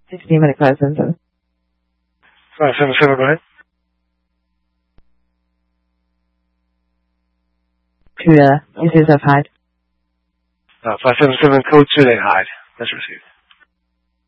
16-minute close sensor. 577, go ahead. To use yourself hide. 577, code 2 lane hide. That's received.